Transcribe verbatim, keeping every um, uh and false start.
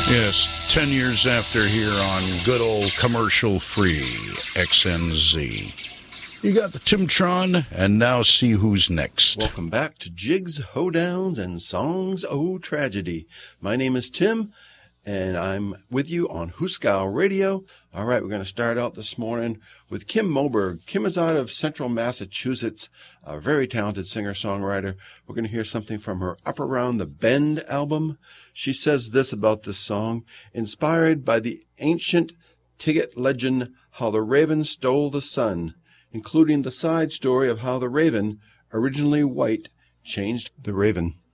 Yes, ten years after here on good old commercial-free X N Z. You got the Timtron, and now see who's next. Welcome back to Jigs, Hoedowns, and Songs O Tragedy. My name is Tim, and I'm with you on Hooskow Radio. All right, we're going to start out this morning with Kim Moberg. Kim is out of Central Massachusetts, a very talented singer-songwriter. We're going to hear something from her Up Around the Bend album. She says this about this song: inspired by the ancient Tigget legend, How the Raven Stole the Sun, including the side story of how the raven, originally white, changed the raven.